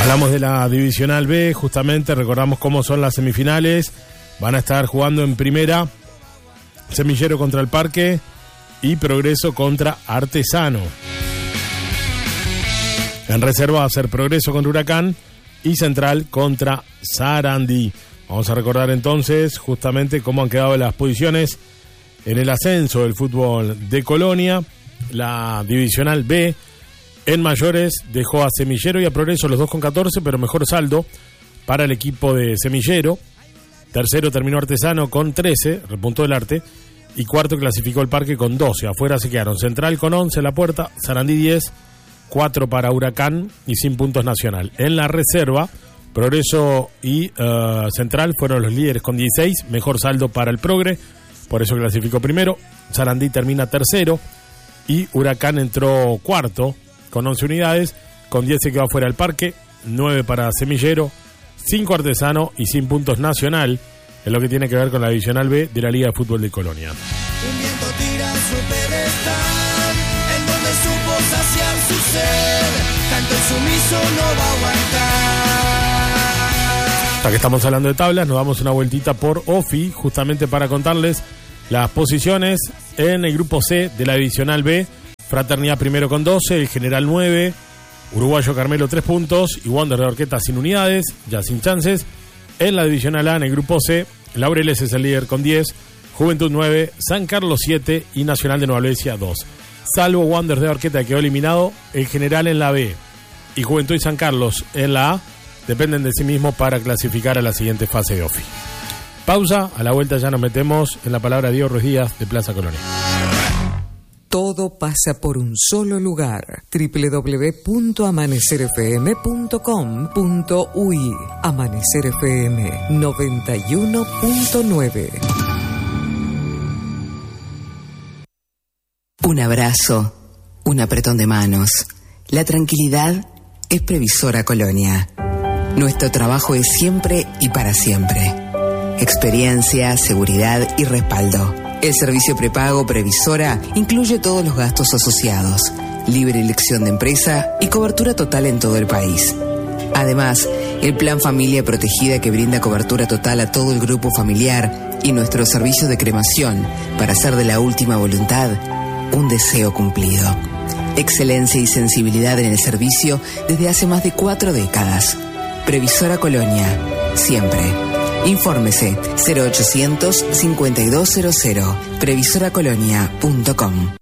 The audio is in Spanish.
Hablamos de la Divisional B, justamente recordamos cómo son las semifinales. Van a estar jugando en primera Semillero contra el Parque y Progreso contra Artesano. En reserva va a ser Progreso contra Huracán y Central contra Sarandí. Vamos a recordar entonces justamente cómo han quedado las posiciones en el ascenso del fútbol de Colonia. La Divisional B en mayores dejó a Semillero y a Progreso los dos con 14, pero mejor saldo para el equipo de Semillero. Tercero terminó Artesano con 13, repuntó el Arte. Y cuarto clasificó el Parque con 12. Afuera se quedaron Central con 11 en la puerta, Sarandí 10, 4 para Huracán y sin puntos Nacional. En la reserva, Progreso y Central fueron los líderes con 16, mejor saldo para el Progre, por eso clasificó primero. Sarandí termina tercero y Huracán entró cuarto con 11 unidades, con 10 se quedó afuera el Parque, 9 para Semillero, 5 Artesano y sin puntos Nacional, en lo que tiene que ver con la Divisional B de la Liga de Fútbol de Colonia. Un viento tira su pedestal, en donde supo saciar su sed, tanto el sumiso no va a aguantar. Hasta que estamos hablando de tablas, nos damos una vueltita por OFI, justamente para contarles las posiciones en el grupo C de la Divisional B. Fraternidad primero con 12, el General 9, Uruguayo Carmelo 3 puntos y Wander de Orqueta sin unidades, ya sin chances. En la Divisional A, en el grupo C, Laureles es el líder con 10, Juventud 9, San Carlos 7 y Nacional de Nueva Albesia 2. Salvo Wander de Orqueta, que quedó eliminado, el General en la B y Juventud y San Carlos en la A dependen de sí mismos para clasificar a la siguiente fase de OFI. Pausa, a la vuelta ya nos metemos en la palabra de Diego Ruiz Díaz de Plaza Colonia. Todo pasa por un solo lugar. www.amanecerfm.com.uy. Amanecer FM 91.9. Un abrazo, un apretón de manos. La tranquilidad es Previsora Colonia. Nuestro trabajo es siempre y para siempre. Experiencia, seguridad y respaldo. El servicio prepago Previsora incluye todos los gastos asociados, libre elección de empresa y cobertura total en todo el país. Además, el Plan Familia Protegida que brinda cobertura total a todo el grupo familiar y nuestro servicio de cremación para hacer de la última voluntad un deseo cumplido. Excelencia y sensibilidad en el servicio desde hace más de 4 décadas. Previsora Colonia, siempre. Infórmese 0800 5200 previsoracolonia.com.